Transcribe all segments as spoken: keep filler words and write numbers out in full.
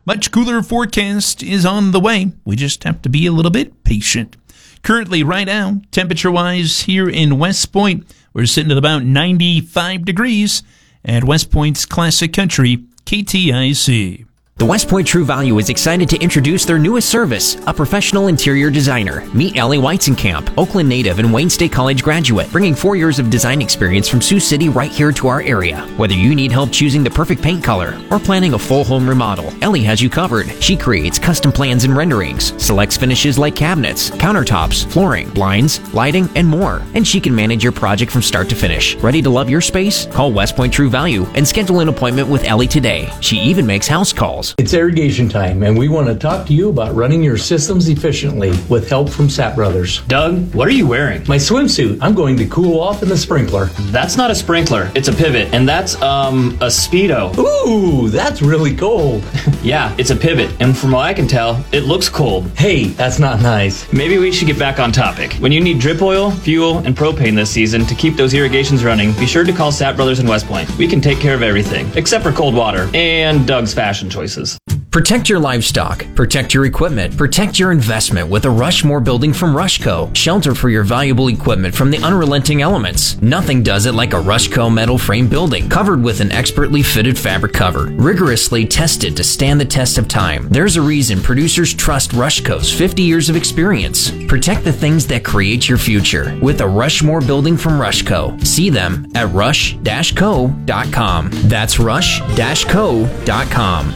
Much cooler forecast is on the way. We just have to be a little bit patient. Currently, right now, temperature-wise here in West Point, we're sitting at about ninety-five degrees at West Point's Classic Country, K T I C. The West Point True Value is excited to introduce their newest service, a professional interior designer. Meet Ellie Weizenkamp, Oakland native and Wayne State College graduate, bringing four years of design experience from Sioux City right here to our area. Whether you need help choosing the perfect paint color or planning a full home remodel, Ellie has you covered. She creates custom plans and renderings, selects finishes like cabinets, countertops, flooring, blinds, lighting, and more. And she can manage your project from start to finish. Ready to love your space? Call West Point True Value and schedule an appointment with Ellie today. She even makes house calls. It's irrigation time, and we want to talk to you about running your systems efficiently with help from Sapp Brothers. Doug, what are you wearing? My swimsuit. I'm going to cool off in the sprinkler. That's not a sprinkler. It's a pivot, and that's, um, a Speedo. Ooh, that's really cold. Yeah, it's a pivot, and from what I can tell, it looks cold. Hey, that's not nice. Maybe we should get back on topic. When you need drip oil, fuel, and propane this season to keep those irrigations running, be sure to call Sapp Brothers in West Point. We can take care of everything, except for cold water and Doug's fashion choices. Protect your livestock, protect your equipment, protect your investment with a Rushmore building from Rushco. Shelter for your valuable equipment from the unrelenting elements. Nothing does it like a Rushco metal frame building, covered with an expertly fitted fabric cover, rigorously tested to stand the test of time. There's a reason producers trust Rushco's fifty years of experience. Protect the things that create your future with a Rushmore building from Rushco. See them at rush dash co dot com. That's rush dash co dot com.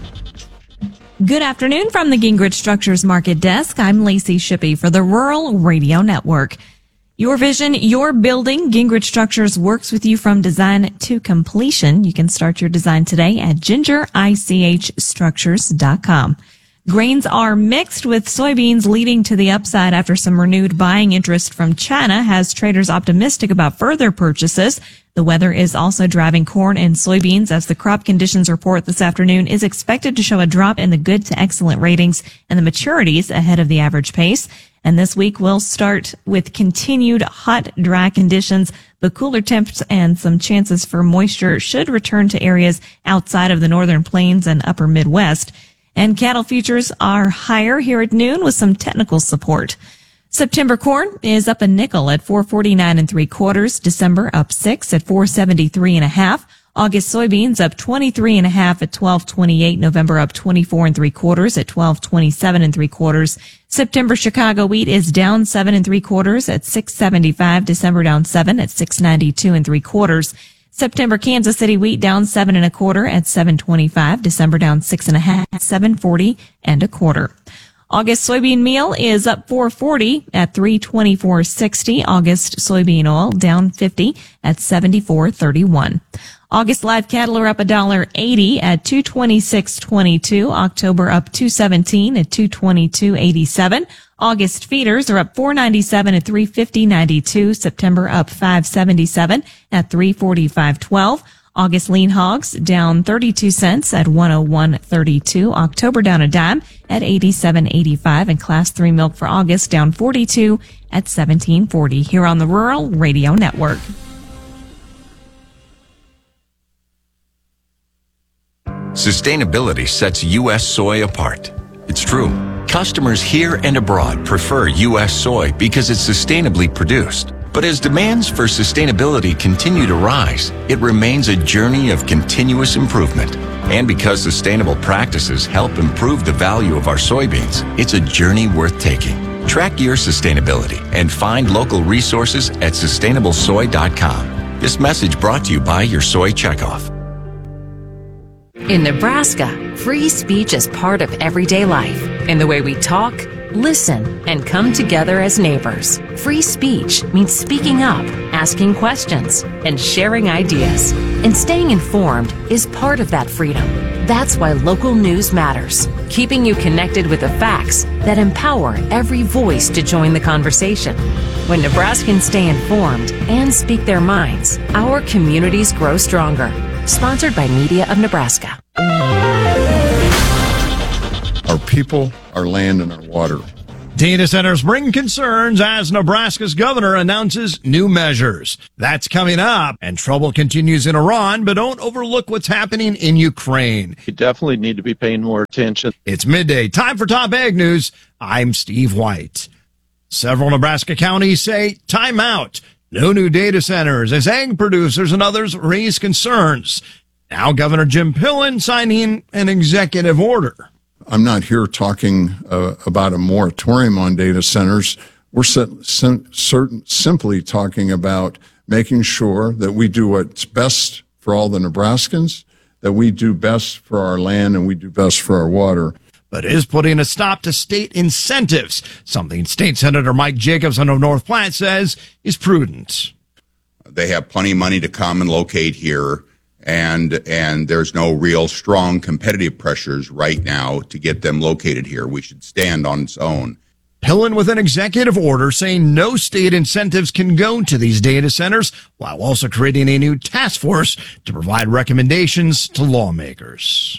Good afternoon from the Gingrich Structures Market Desk. I'm Lacey Shippey for the Rural Radio Network. Your vision, your building. Gingrich Structures works with you from design to completion. You can start your design today at ginger ich structures dot com. Grains are mixed, with soybeans leading to the upside after some renewed buying interest from China has traders optimistic about further purchases. The weather is also driving corn and soybeans, as the crop conditions report this afternoon is expected to show a drop in the good to excellent ratings and the maturities ahead of the average pace. And this week will start with continued hot, dry conditions, but cooler temps and some chances for moisture should return to areas outside of the northern plains and upper Midwest. And cattle futures are higher here at noon with some technical support. September corn is up a nickel at four forty-nine and three quarters. December up six at four seventy-three and a half. August soybeans up twenty-three and a half at twelve twenty-eight. November up twenty-four and three quarters at twelve twenty-seven and three quarters. September Chicago wheat is down seven and three quarters at six seventy-five. December down seven at six ninety-two and three quarters. September Kansas City wheat down seven and a quarter at seven twenty-five. December down six and a half at seven forty and a quarter. August soybean meal is up four forty at three twenty-four sixty. August soybean oil down fifty at seventy-four thirty-one. August live cattle are up one dollar eighty at two twenty-six twenty-two. October up two seventeen at two twenty-two eighty-seven. August feeders are up four ninety-seven at three fifty ninety-two. September up five seventy-seven at three forty-five twelve. August lean hogs down thirty-two cents at one oh one thirty-two. October down a dime at eighty-seven eighty-five. And class three milk for August down forty-two at seventeen forty. Here on the Rural Radio Network. Sustainability sets U S soy apart. It's true. Customers here and abroad prefer U S soy because it's sustainably produced. But as demands for sustainability continue to rise, it remains a journey of continuous improvement. And because sustainable practices help improve the value of our soybeans, it's a journey worth taking. Track your sustainability and find local resources at sustainable soy dot com. This message brought to you by your Soy Checkoff. In Nebraska, free speech is part of everyday life in the way we talk, listen, and come together as neighbors. Free speech means speaking up, asking questions, and sharing ideas. And staying informed is part of that freedom. That's why local news matters, keeping you connected with the facts that empower every voice to join the conversation. When Nebraskans stay informed and speak their minds, our communities grow stronger. Sponsored by Media of Nebraska. Our people, our land, and our water Data centers bring concerns as Nebraska's governor announces new measures. That's coming up, and trouble continues in Iran, but don't overlook what's happening in Ukraine. You definitely need to be paying more attention. It's midday. Time for Top Ag News. I'm Steve White. Several Nebraska counties say time out. No new data centers as ag producers and others raise concerns. Now Governor Jim Pillen signing an executive order. I'm not here talking uh, about a moratorium on data centers. We're sim- sim- certain, simply talking about making sure that we do what's best for all the Nebraskans, that we do best for our land, and we do best for our water. But is putting a stop to state incentives, something State Senator Mike Jacobson of North Platte says is prudent. They have plenty of money to come and locate here. And and there's no real strong competitive pressures right now to get them located here. We should stand on its own. Pillen with an executive order saying no state incentives can go to these data centers, while also creating a new task force to provide recommendations to lawmakers.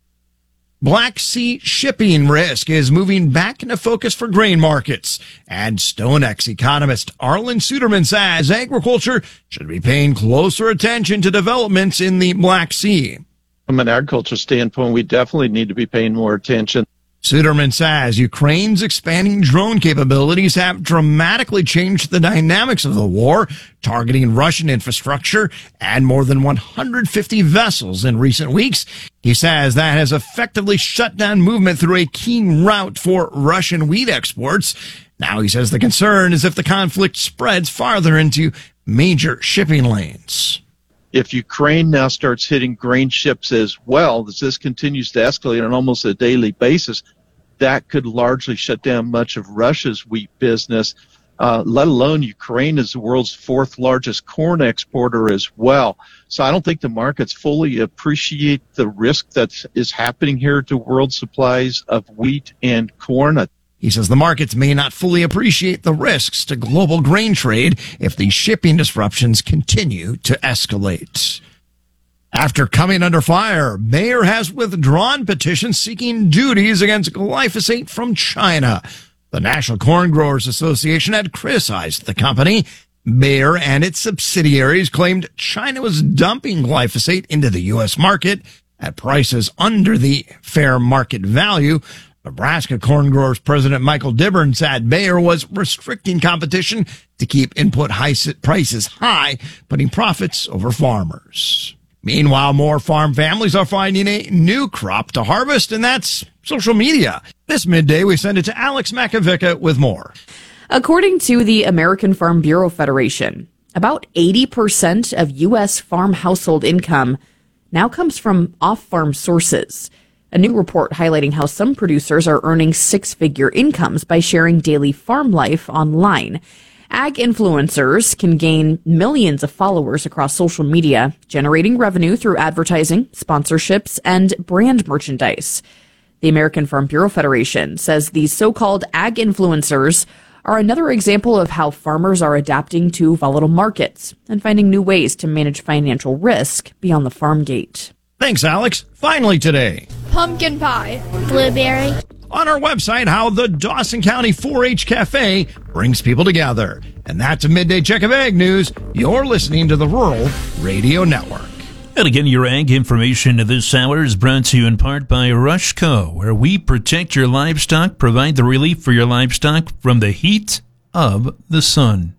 Black Sea shipping risk is moving back into focus for grain markets. And StoneX economist Arlen Suderman says agriculture should be paying closer attention to developments in the Black Sea. From an agriculture standpoint, we definitely need to be paying more attention. Suderman says Ukraine's expanding drone capabilities have dramatically changed the dynamics of the war, targeting Russian infrastructure and more than one hundred fifty vessels in recent weeks. He says that has effectively shut down movement through a key route for Russian wheat exports. Now he says the concern is if the conflict spreads farther into major shipping lanes. If Ukraine now starts hitting grain ships as well, as this continues to escalate on almost a daily basis, that could largely shut down much of Russia's wheat business, uh, let alone Ukraine is the world's fourth largest corn exporter as well. So I don't think the markets fully appreciate the risk that is happening here to world supplies of wheat and corn. He says the markets may not fully appreciate the risks to global grain trade if these shipping disruptions continue to escalate. After coming under fire, Bayer has withdrawn petitions seeking duties against glyphosate from China. The National Corn Growers Association had criticized the company. Bayer and its subsidiaries claimed China was dumping glyphosate into the U S market at prices under the fair market value. Nebraska Corn Growers President Michael Dibburn said Bayer was restricting competition to keep input high prices high, putting profits over farmers. Meanwhile, more farm families are finding a new crop to harvest, and that's social media. This midday, we send it to Alex Makovica with more. According to the American Farm Bureau Federation, about eighty percent of U S farm household income now comes from off-farm sources. A new report highlighting how some producers are earning six-figure incomes by sharing daily farm life online. Ag influencers can gain millions of followers across social media, generating revenue through advertising, sponsorships, and brand merchandise. The American Farm Bureau Federation says these so-called ag influencers are another example of how farmers are adapting to volatile markets and finding new ways to manage financial risk beyond the farm gate. Thanks, Alex. Finally today. Pumpkin pie. Blueberry. On our website, how the Dawson County four H Cafe brings people together. And that's a midday check of ag news. You're listening to the Rural Radio Network. And again, your ag information this hour is brought to you in part by Rushco, where we protect your livestock, provide the relief for your livestock from the heat of the sun.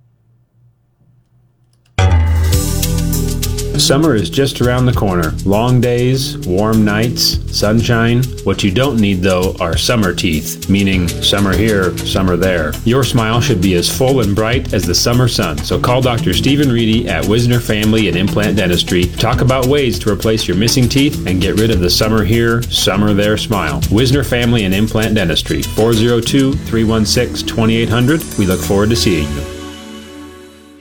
Summer is just around the corner. Long days, warm nights, sunshine. What you don't need, though, are summer teeth, meaning summer here, summer there. Your smile should be as full and bright as the summer sun. So call Doctor Stephen Reedy at Wisner Family and Implant Dentistry. Talk about ways to replace your missing teeth and get rid of the summer here, summer there smile. Wisner Family and Implant Dentistry, four oh two, three one six, two eight hundred. We look forward to seeing you.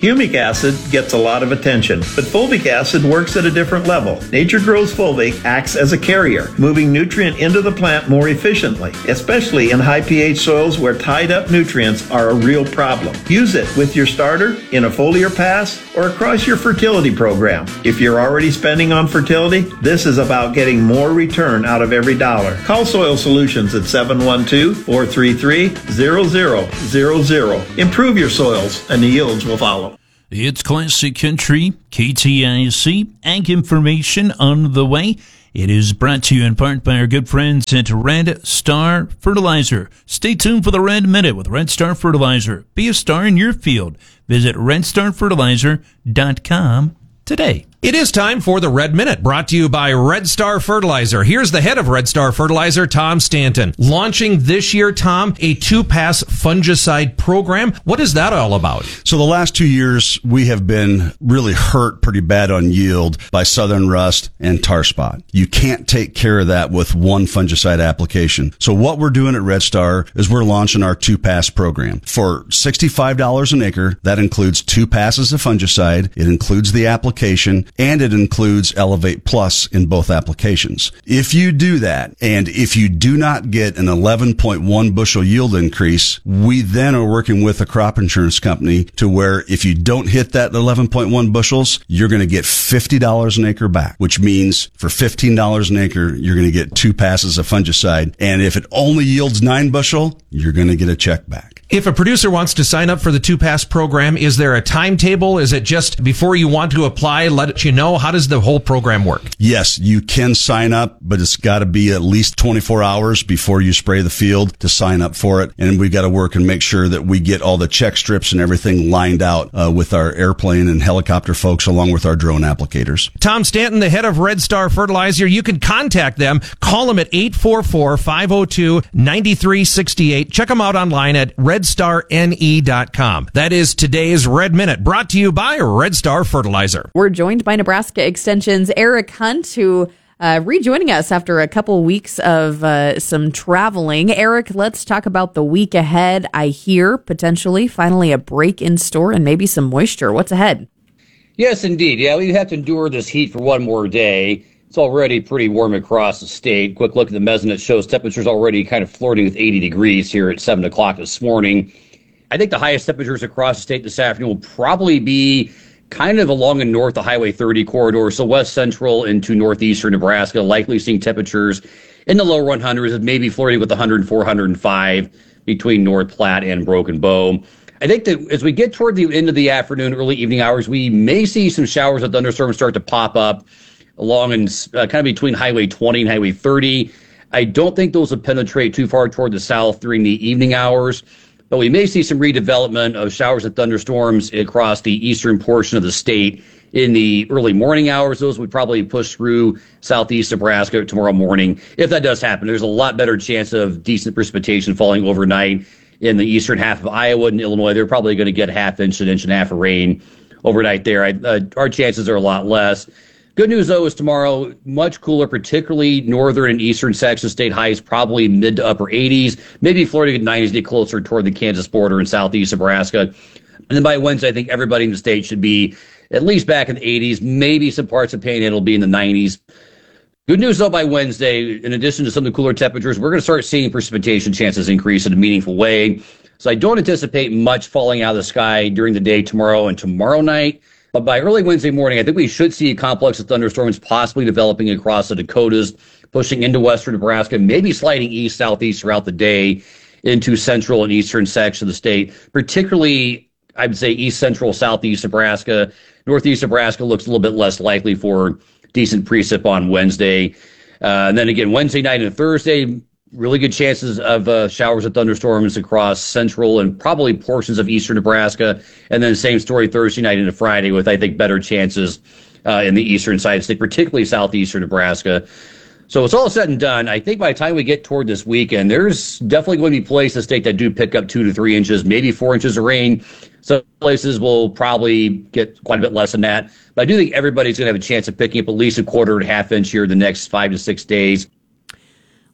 Humic acid gets a lot of attention, but fulvic acid works at a different level. Nature Grows Fulvic acts as a carrier, moving nutrient into the plant more efficiently, especially in high pH soils where tied up nutrients are a real problem. Use it with your starter, in a foliar pass, or across your fertility program. If you're already spending on fertility, this is about getting more return out of every dollar. Call Soil Solutions at seven one two, four three three, zero zero zero zero. Improve your soils and the yields will follow. It's Classic Country, K T I C, Ag Information on the way. It is brought to you in part by our good friends at Red Star Fertilizer. Stay tuned for the Red Minute with Red Star Fertilizer. Be a star in your field. Visit red star fertilizer dot com today. It is time for the Red Minute, brought to you by Red Star Fertilizer. Here's the head of Red Star Fertilizer, Tom Stanton. Launching this year, Tom, a two-pass fungicide program. What is that all about? So the last two years, we have been really hurt pretty bad on yield by southern rust and tar spot. You can't take care of that with one fungicide application. So what we're doing at Red Star is we're launching our two-pass program. For sixty-five dollars an acre, that includes two passes of fungicide. It includes the application, and it includes Elevate Plus in both applications. If you do that, and if you do not get an eleven point one bushel yield increase, we then are working with a crop insurance company to where if you don't hit that eleven point one bushels, you're going to get fifty dollars an acre back, which means for fifteen dollars an acre, you're going to get two passes of fungicide. And if it only yields nine bushel, you're going to get a check back. If a producer wants to sign up for the two-pass program, is there a timetable? Is it just before you want to apply, let you know? How does the whole program work? Yes, you can sign up, but it's got to be at least twenty-four hours before you spray the field to sign up for it. And we got to work and make sure that we get all the check strips and everything lined out uh, with our airplane and helicopter folks along with our drone applicators. Tom Stanton, the head of Red Star Fertilizer. You can contact them. Call them at eight four four, five oh two, nine three six eight. Check them out online at red star n e dot com. That is today's Red Minute, brought to you by Red Star Fertilizer. We're joined by Nebraska Extension's Eric Hunt, who uh, rejoining us after a couple weeks of uh, some traveling. Eric, let's talk about the week ahead. I hear potentially finally a break in store and maybe some moisture. What's ahead? Yes, indeed. Yeah, we have to endure this heat for one more day. It's already pretty warm across the state. Quick look at the measurement shows temperatures already kind of flirting with eighty degrees here at seven o'clock this morning. I think the highest temperatures across the state this afternoon will probably be kind of along and north the Highway thirty corridor, so west central into northeastern Nebraska, likely seeing temperatures in the low one hundreds, maybe flirting with one hundred four, one hundred five between North Platte and Broken Bow. I think that as we get toward the end of the afternoon, early evening hours, we may see some showers of thunderstorms start to pop up along and uh, kind of between Highway twenty and Highway thirty. I don't think those will penetrate too far toward the south during the evening hours, but we may see some redevelopment of showers and thunderstorms across the eastern portion of the state in the early morning hours. Those would probably push through southeast Nebraska tomorrow morning. If that does happen, there's a lot better chance of decent precipitation falling overnight in the eastern half of Iowa and Illinois. They're probably going to get a half inch, an inch and a half of rain overnight there. I, uh, our chances are a lot less. Good news, though, is tomorrow much cooler, particularly northern and eastern sections. State highs probably mid to upper eighties, maybe flirting at nineties, get closer toward the Kansas border and southeast Nebraska. And then by Wednesday, I think everybody in the state should be at least back in the eighties, maybe some parts of Panhandle will be in the nineties. Good news, though, by Wednesday, in addition to some of the cooler temperatures, we're going to start seeing precipitation chances increase in a meaningful way. So I don't anticipate much falling out of the sky during the day tomorrow and tomorrow night. But by early Wednesday morning, I think we should see a complex of thunderstorms possibly developing across the Dakotas, pushing into western Nebraska, maybe sliding east, southeast throughout the day into central and eastern sections of the state, particularly, I would say, east, central, southeast Nebraska. Northeast Nebraska looks a little bit less likely for decent precip on Wednesday. Uh, and then again, Wednesday night and Thursday, really good chances of uh, showers and thunderstorms across central and probably portions of eastern Nebraska. And then same story Thursday night into Friday with, I think, better chances uh, in the eastern side of the state, particularly southeastern Nebraska. So it's all said and done. I think by the time we get toward this weekend, there's definitely going to be places in the state that do pick up two to three inches, maybe four inches of rain. Some places will probably get quite a bit less than that. But I do think everybody's going to have a chance of picking up at least a quarter and a half inch here the next five to six days.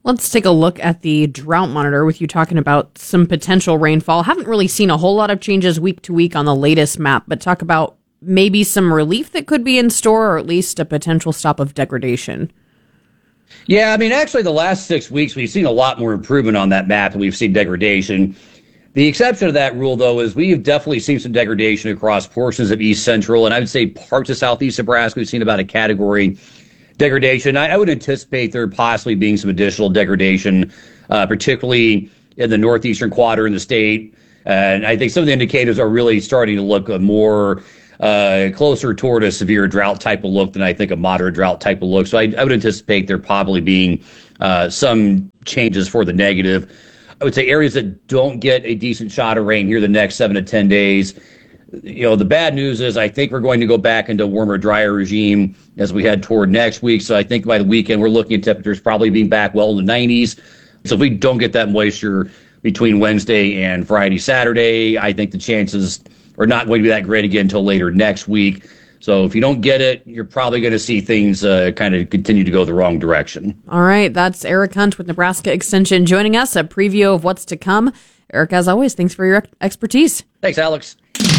Let's take a look at the drought monitor with you talking about some potential rainfall. Haven't really seen a whole lot of changes week to week on the latest map, but talk about maybe some relief that could be in store or at least a potential stop of degradation. Yeah, I mean, actually, the last six weeks, we've seen a lot more improvement on that map and we've seen degradation. The exception to that rule, though, is we've definitely seen some degradation across portions of East Central, and I would say parts of Southeast Nebraska. We've seen about a category degradation. I, I would anticipate there possibly being some additional degradation, uh, particularly in the northeastern quadrant of the state. And I think some of the indicators are really starting to look a more uh, closer toward a severe drought type of look than I think a moderate drought type of look. So I, I would anticipate there probably being uh, some changes for the negative. I would say areas that don't get a decent shot of rain here the next seven to ten days. You know, the bad news is I think we're going to go back into a warmer, drier regime as we head toward next week. So I think by the weekend, we're looking at temperatures probably being back well in the nineties. So if we don't get that moisture between Wednesday and Friday, Saturday, I think the chances are not going to be that great again until later next week. So if you don't get it, you're probably going to see things uh, kind of continue to go the wrong direction. All right. That's Eric Hunt with Nebraska Extension joining us, a preview of what's to come. Eric, as always, thanks for your expertise. Thanks, Alex.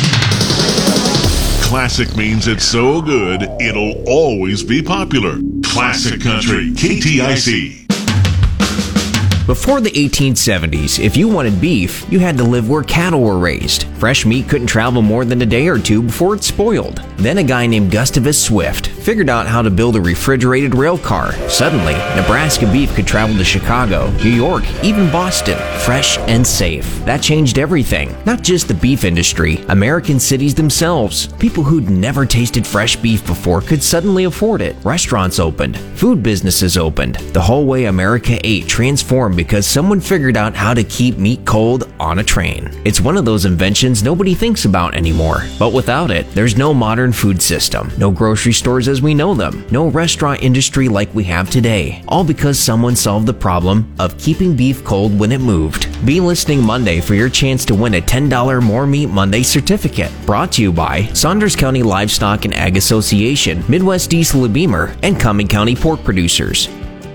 Classic means it's so good, it'll always be popular. Classic Country, K T I C. Before the eighteen seventies, if you wanted beef, you had to live where cattle were raised. Fresh meat couldn't travel more than a day or two before it spoiled. Then a guy named Gustavus Swift figured out how to build a refrigerated rail car. Suddenly, Nebraska beef could travel to Chicago, New York, even Boston, fresh and safe. That changed everything. Not just the beef industry, American cities themselves. People who'd never tasted fresh beef before could suddenly afford it. Restaurants opened. Food businesses opened. The whole way America ate transformed because someone figured out how to keep meat cold on a train. It's one of those inventions nobody thinks about anymore. But without it, there's no modern food system, no grocery stores as we know them, no restaurant industry like we have today. All because someone solved the problem of keeping beef cold when it moved. Be listening Monday for your chance to win a ten dollars More Meat Monday certificate. Brought to you by Saunders County Livestock and Ag Association, Midwest Diesel and Beamer, and Cumming County Pork Producers.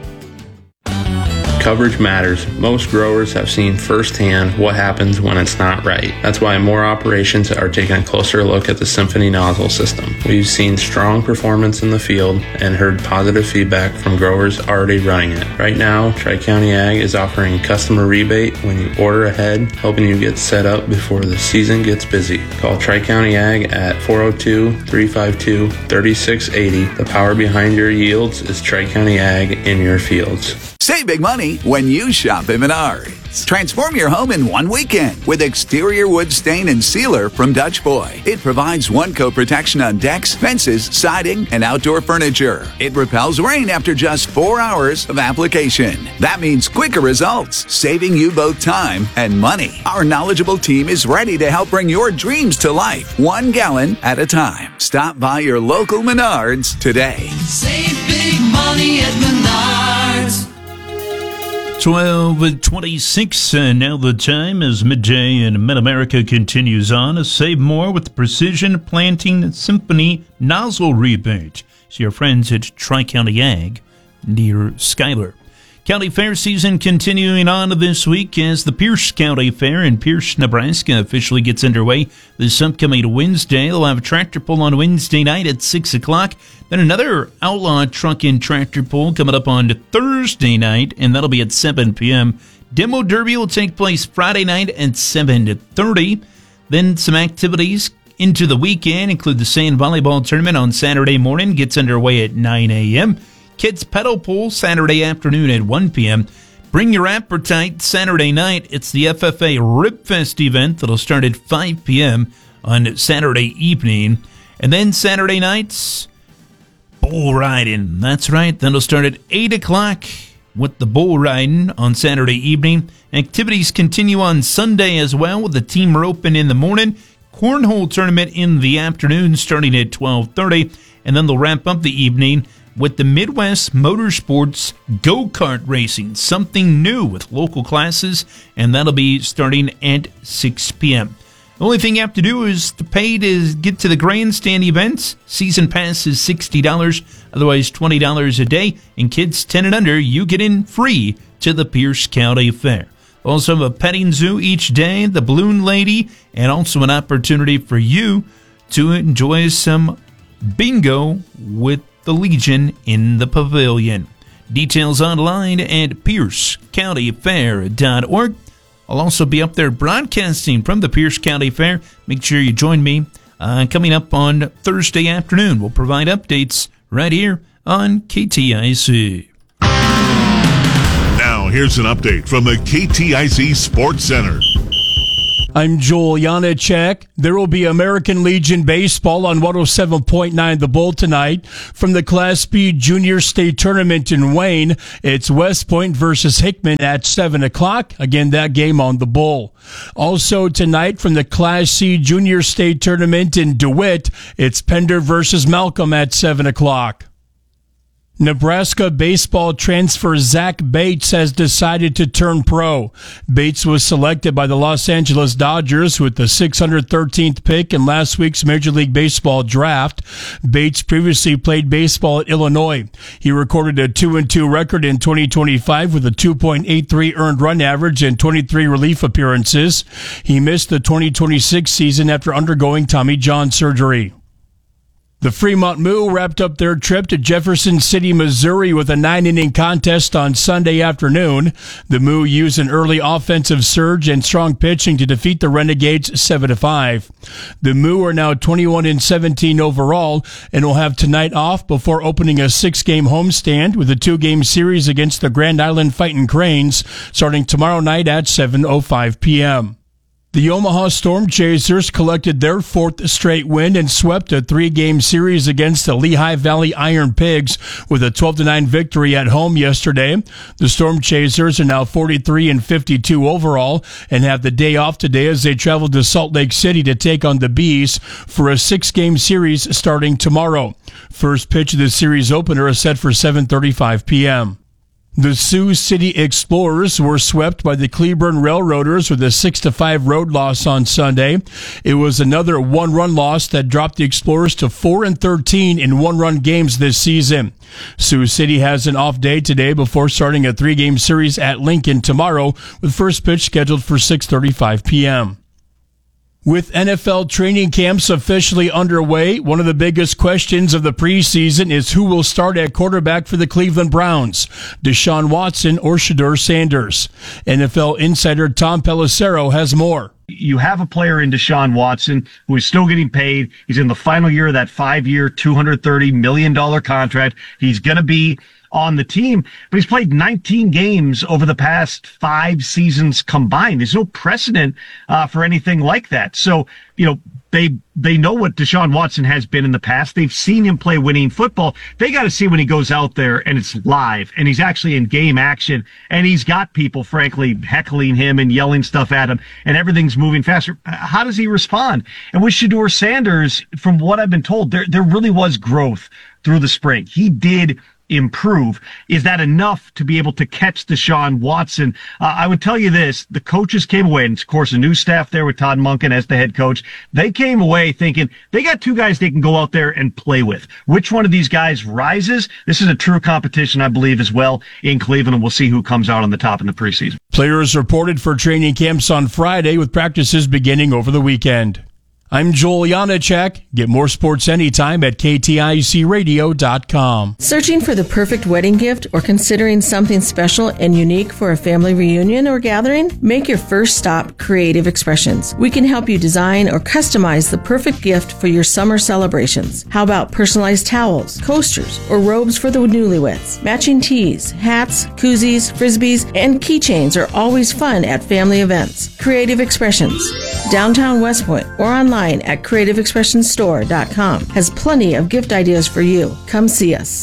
Coverage matters. Most growers have seen firsthand what happens when it's not right. That's why more operations are taking a closer look at the Symphony nozzle system. We've seen strong performance in the field and heard positive feedback from growers already running it. Right now, Tri-County Ag is offering customer rebate when you order ahead, helping you get set up before the season gets busy. Call Tri-County Ag at four oh two, three five two, three six eight oh. The power behind your yields is Tri-County Ag in your fields. Save big money when you shop at Menards. Transform your home in one weekend with exterior wood stain and sealer from Dutch Boy. It provides one-coat protection on decks, fences, siding, and outdoor furniture. It repels rain after just four hours of application. That means quicker results, saving you both time and money. Our knowledgeable team is ready to help bring your dreams to life, one gallon at a time. Stop by your local Menards today. Save big money at Menards. twelve twenty-six, and now the time as midday and Mid-America continues on. Save more with the Precision Planting Symphony Nozzle Rebate. See your friends at Tri-County Ag near Schuyler. County Fair season continuing on this week as the Pierce County Fair in Pierce, Nebraska officially gets underway this upcoming Wednesday. They'll have a tractor pull on Wednesday night at six o'clock. Then another outlaw truck and tractor pull coming up on Thursday night, and that'll be at seven p.m. Demo Derby will take place Friday night at seven thirty. Then some activities into the weekend include the sand volleyball tournament on Saturday morning, gets underway at nine a.m. Kids Pedal Pool Saturday afternoon at one p.m. Bring your appetite Saturday night. It's the F F A Rib Fest event that'll start at five p.m. on Saturday evening. And then Saturday nights, bull riding. That's right. Then it'll start at eight o'clock with the bull riding on Saturday evening. Activities continue on Sunday as well with the team roping in the morning. Cornhole tournament in the afternoon starting at twelve thirty. And then they'll wrap up the evening with the Midwest Motorsports Go-Kart Racing, something new with local classes, and that'll be starting at six p.m. The only thing you have to do is to pay to get to the grandstand events. Season pass is sixty dollars, otherwise twenty dollars a day. And kids ten and under, you get in free to the Pierce County Fair. Also have a petting zoo each day, the Balloon Lady, and also an opportunity for you to enjoy some bingo with the Legion in the pavilion. Details online at pierce county fair dot org. I'll also be up there broadcasting from the Pierce County Fair. Make sure you join me uh, coming up on Thursday afternoon. We'll provide updates right here on K T I C. Now, here's an update from the K T I C Sports Center. I'm Joel Janacek. There will be American Legion baseball on one oh seven point nine The Bull tonight. From the Class B Junior State Tournament in Wayne, it's West Point versus Hickman at seven o'clock. Again, that game on The Bull. Also tonight from the Class C Junior State Tournament in DeWitt, it's Pender versus Malcolm at seven o'clock. Nebraska baseball transfer Zach Bates has decided to turn pro. Bates was selected by the Los Angeles Dodgers with the six hundred thirteenth pick in last week's Major League Baseball draft. Bates previously played baseball at Illinois. He recorded a two and two record in twenty twenty-five with a two point eight three earned run average and twenty-three relief appearances. He missed the twenty twenty-six season after undergoing Tommy John surgery. The Fremont Moo wrapped up their trip to Jefferson City, Missouri with a nine-inning contest on Sunday afternoon. The Moo used an early offensive surge and strong pitching to defeat the Renegades seven to five. The Moo are now twenty-one and seventeen overall and will have tonight off before opening a six-game homestand with a two-game series against the Grand Island Fightin' Cranes starting tomorrow night at seven oh five p.m. The Omaha Storm Chasers collected their fourth straight win and swept a three-game series against the Lehigh Valley Iron Pigs with a twelve to nine victory at home yesterday. The Storm Chasers are now forty-three and fifty-two overall and have the day off today as they travel to Salt Lake City to take on the Bees for a six-game series starting tomorrow. First pitch of the series opener is set for seven thirty-five p.m. The Sioux City Explorers were swept by the Cleburne Railroaders with a six to five road loss on Sunday. It was another one-run loss that dropped the Explorers to four and thirteen in one-run games this season. Sioux City has an off day today before starting a three-game series at Lincoln tomorrow, with first pitch scheduled for six thirty-five p.m. With N F L training camps officially underway, one of the biggest questions of the preseason is who will start at quarterback for the Cleveland Browns, Deshaun Watson or Shedeur Sanders. N F L insider Tom Pelissero has more. You have a player in Deshaun Watson who is still getting paid. He's in the final year of that five-year, two hundred thirty million dollars contract. He's going to be on the team, but he's played nineteen games over the past five seasons combined. There's no precedent uh, for anything like that. So, you know, they they know what Deshaun Watson has been in the past. They've seen him play winning football. They got to see when he goes out there and it's live and he's actually in game action and he's got people, frankly, heckling him and yelling stuff at him and everything's moving faster. How does he respond? And with Shedeur Sanders, from what I've been told, there there really was growth through the spring. He did improve. Is that enough to be able to catch Deshaun Watson? Uh, I would tell you this, the coaches came away, and of course a new staff there with Todd Monken as the head coach, they came away thinking they got two guys they can go out there and play with. Which one of these guys rises? This is a true competition, I believe, as well in Cleveland, and we'll see who comes out on the top in the preseason. Players reported for training camps on Friday with practices beginning over the weekend. I'm Joel Janacek. Get more sports anytime at K T I C radio dot com. Searching for the perfect wedding gift or considering something special and unique for a family reunion or gathering? Make your first stop Creative Expressions. We can help you design or customize the perfect gift for your summer celebrations. How about personalized towels, coasters, or robes for the newlyweds? Matching tees, hats, koozies, frisbees, and keychains are always fun at family events. Creative Expressions, downtown West Point or online at creative expressions store dot com has plenty of gift ideas for you. Come see us.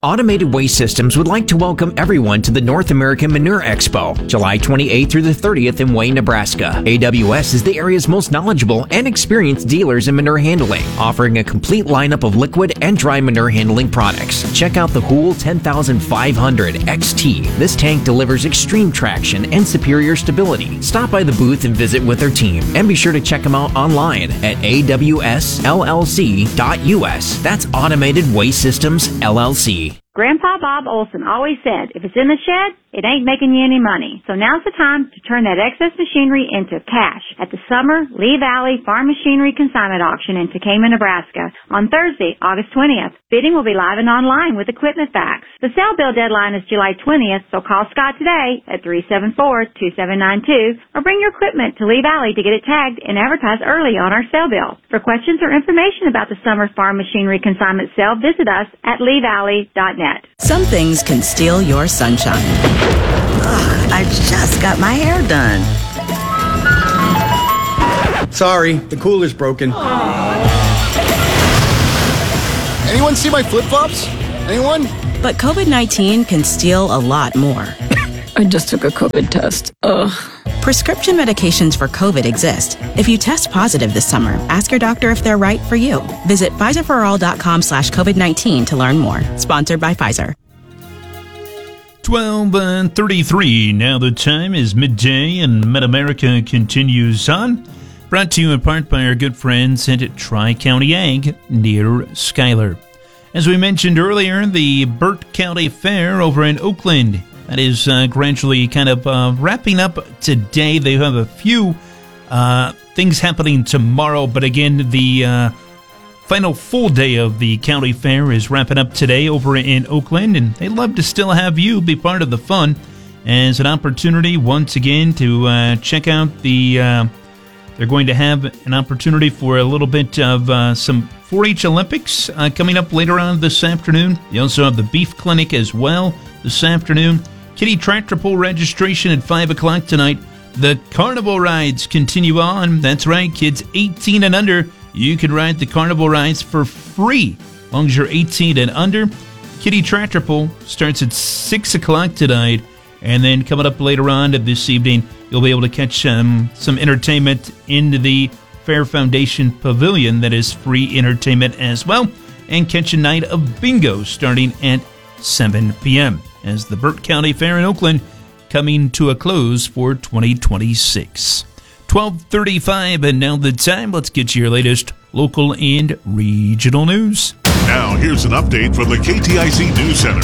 Automated Waste Systems would like to welcome everyone to the North American Manure Expo, July twenty-eighth through the thirtieth in Wayne, Nebraska. A W S is the area's most knowledgeable and experienced dealers in manure handling, offering a complete lineup of liquid and dry manure handling products. Check out the Hool ten thousand five hundred X T. This tank delivers extreme traction and superior stability. Stop by the booth and visit with their team, and be sure to check them out online at A W S L L C dot U S. That's Automated Waste Systems, L L C. Grandpa Bob Olson always said, if it's in the shed, it ain't making you any money. So now's the time to turn that excess machinery into cash at the Summer Lee Valley Farm Machinery Consignment Auction in Tekamah, Nebraska on Thursday, August twentieth. Bidding will be live and online with equipment facts. The sale bill deadline is July twentieth, so call Scott today at three seven four, two seven nine two or bring your equipment to Lee Valley to get it tagged and advertised early on our sale bill. For questions or information about the Summer Farm Machinery Consignment Sale, visit us at lee valley dot net. Some things can steal your sunshine. Ugh, I just got my hair done. Sorry, the cooler's broken. Anyone see my flip-flops? Anyone? But COVID nineteen can steal a lot more. I just took a COVID test. Ugh. Prescription medications for COVID exist. If you test positive this summer, ask your doctor if they're right for you. Visit Pfizer for all dot com slash COVID nineteen to learn more. Sponsored by Pfizer. twelve and thirty-three. Now the time is midday and Mid-America continues on. Brought to you in part by our good friends at Tri-County Ag near Schuyler. As we mentioned earlier, the Burt County Fair over in Oakland, that is uh, gradually kind of uh, wrapping up today. They have a few uh, things happening tomorrow, but again, the uh, final full day of the county fair is wrapping up today over in Oakland, and they'd love to still have you be part of the fun as an opportunity once again to uh, check out the. Uh, they're going to have an opportunity for a little bit of uh, some four H Olympics uh, coming up later on this afternoon. You also have the beef clinic as well this afternoon. Kitty tractor pull registration at five o'clock tonight. The carnival rides continue on. That's right, kids eighteen and under, you can ride the carnival rides for free as long as you're eighteen and under. Kitty tractor pull starts at six o'clock tonight. And then coming up later on this evening, you'll be able to catch um, some entertainment in the Fair Foundation Pavilion that is free entertainment as well. And catch a night of bingo starting at seven p.m. as the Burt County Fair in Oakland coming to a close for twenty twenty-six. twelve thirty-five, and now the time. Let's get your latest local and regional news. Now here's an update from the K T I C News Center.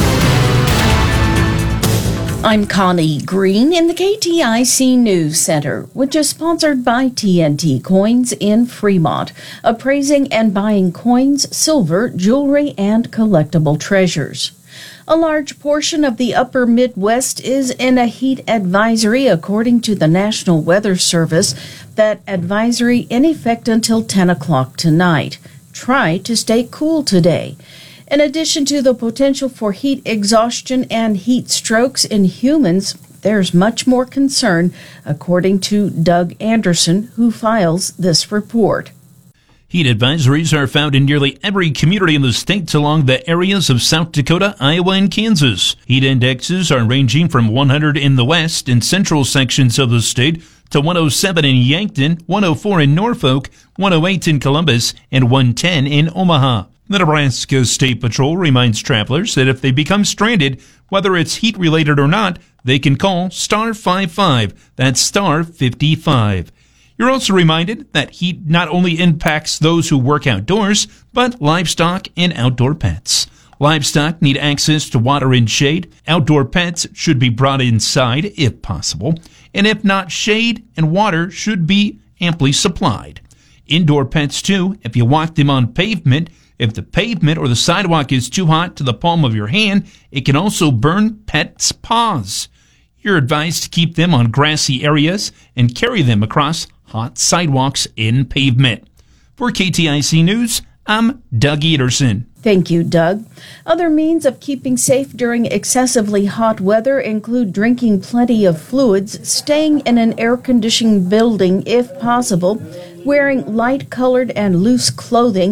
I'm Connie Green in the K T I C News Center, which is sponsored by T N T Coins in Fremont, appraising and buying coins, silver, jewelry, and collectible treasures. A large portion of the upper Midwest is in a heat advisory, according to the National Weather Service. That advisory in effect until ten o'clock tonight. Try to stay cool today. In addition to the potential for heat exhaustion and heat strokes in humans, there's much more concern, according to Doug Anderson, who files this report. Heat advisories are found in nearly every community in the states along the areas of South Dakota, Iowa, and Kansas. Heat indexes are ranging from one hundred in the west and central sections of the state to one oh seven in Yankton, one oh four in Norfolk, one oh eight in Columbus, and one ten in Omaha. The Nebraska State Patrol reminds travelers that if they become stranded, whether it's heat-related or not, they can call star five five. That's star fifty-five. You're also reminded that heat not only impacts those who work outdoors, but livestock and outdoor pets. Livestock need access to water and shade. Outdoor pets should be brought inside if possible. And if not, shade and water should be amply supplied. Indoor pets, too, if you walk them on pavement. If the pavement or the sidewalk is too hot to the palm of your hand, it can also burn pets' paws. You're advised to keep them on grassy areas and carry them across hot sidewalks and pavement. For K T I C News, I'm Doug Ederson. Thank you, Doug. Other means of keeping safe during excessively hot weather include drinking plenty of fluids, staying in an air-conditioned building if possible, wearing light-colored and loose clothing,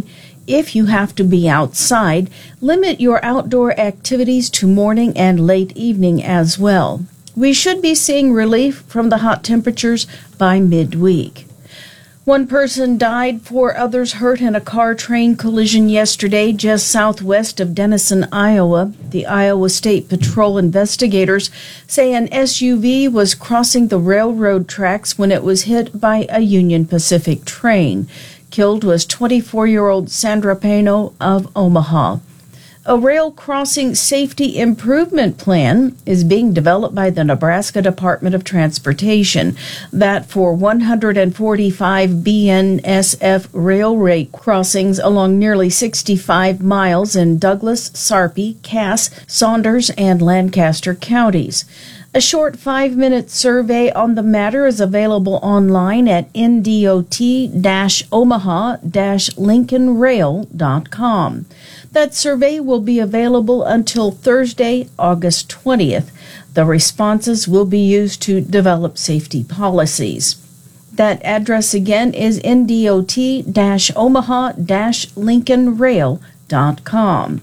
if you have to be outside, limit your outdoor activities to morning and late evening as well. We should be seeing relief from the hot temperatures by midweek. One person died, four others hurt in a car-train collision yesterday just southwest of Denison, Iowa. The Iowa State Patrol investigators say an S U V was crossing the railroad tracks when it was hit by a Union Pacific train. Killed was twenty-four-year-old Sandra Pano of Omaha. A rail crossing safety improvement plan is being developed by the Nebraska Department of Transportation. That for one hundred forty-five B N S F railway crossings along nearly sixty-five miles in Douglas, Sarpy, Cass, Saunders, and Lancaster counties. A short five-minute survey on the matter is available online at N D O T Omaha Lincoln Rail dot com. That survey will be available until Thursday, August twentieth. The responses will be used to develop safety policies. That address again is N D O T Omaha Lincoln Rail dot com.